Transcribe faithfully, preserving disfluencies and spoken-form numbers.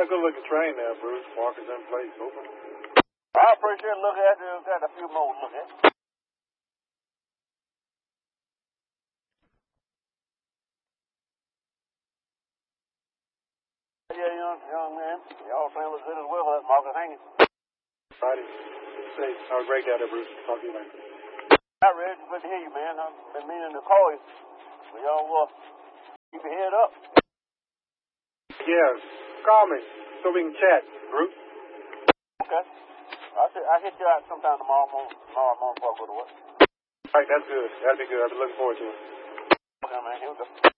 Take a look at train now, Bruce. Markers in place. Open. I appreciate looking at it. Got a few more to look at. Yeah, young, young man. Y'all saying was good as well for that marker hanging. Friday. Say, I was right down there, Bruce. Talk to you later. All right, Reg. Good to hear you, man. I've been meaning to call you. But y'all uh, keep your head up. Yeah, call me so we can chat, Bruce. Okay. I'll, I'll hit you out sometime tomorrow morning. Tomorrow morning before I go to work. All right, that's good. That'll be good. I've been looking forward to it. Okay, man. Here we go.